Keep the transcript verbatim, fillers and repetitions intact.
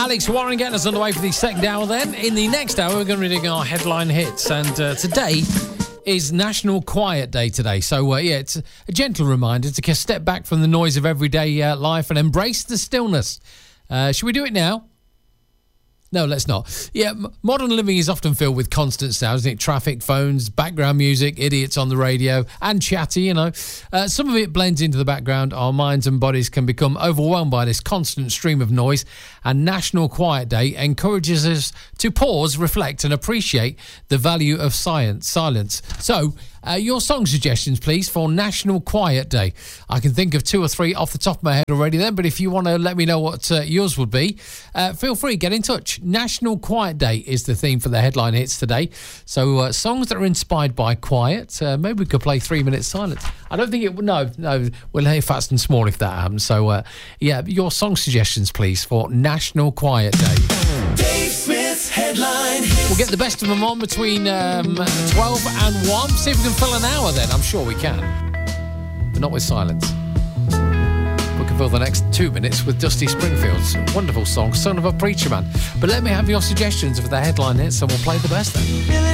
Alex Warren getting us underway for the second hour then. In the next hour, we're going to be doing our headline hits. And uh, today is National Quiet Day today. So, uh, yeah, it's a gentle reminder to step back from the noise of everyday uh, life and embrace the stillness. Uh, should we do it now? No, let's not. Yeah, m- modern living is often filled with constant sounds, isn't it? Traffic, phones, background music, idiots on the radio, and chatty, you know. Uh, some of it blends into the background. Our minds and bodies can become overwhelmed by this constant stream of noise, and National Quiet Day encourages us to pause, reflect, and appreciate the value of science, silence. So, Uh, your song suggestions, please, for National Quiet Day. I can think of two or three off the top of my head already then, but if you want to let me know what uh, yours would be, uh, feel free, get in touch. National Quiet Day is the theme for the headline hits today. So uh, songs that are inspired by quiet. Uh, maybe we could play Three Minutes Silence. I don't think it would, no, no, we'll hear Fast and Small if that happens. So, uh, yeah, your song suggestions, please, for National Quiet Day. Dave Smith's headline hits. We'll get the best of them on between um, twelve and one. See if we can fill an hour then. I'm sure we can. But not with silence. We can fill the next two minutes with Dusty Springfield's wonderful song, Son of a Preacher Man. But let me have your suggestions for the headline hits and we'll play the best then.